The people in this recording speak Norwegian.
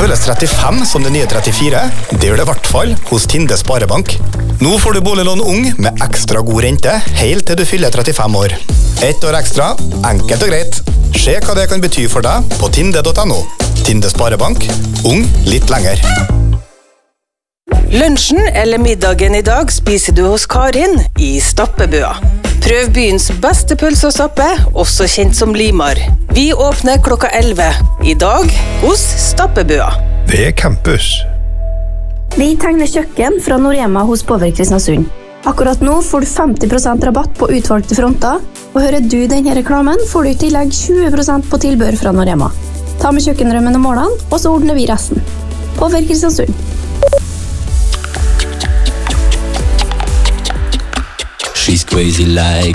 Føles 35 som det nye 34? Det gjør det i hvert fall hos Tinde Sparebank. Nå får du boliglån ung med ekstra god rente, helt til du fyller 35 år. 1 år ekstra, enkelt og greit. Se hva det kan bety for deg på tinde.no. Tinde Sparebank, ung litt lenger. Lunsjen eller middagen i dag spiser du hos Karin i Stappebøa. Prøv byens beste pølse og stappe, også kjent som Limar. Vi åpner klokka 11. I dag hos Stappebøa. Det er campus. Vi tegner kjøkken fra Norema hos Power Kristiansund. Akkurat nå får du 50% rabatt på utvalgte fronter, og hører du denne reklamen får du i tillegg 20% på tilbør fra Norema. Ta med kjøkkenrømmen og målene, og så ordner vi resten. Power Kristiansund. She's crazy like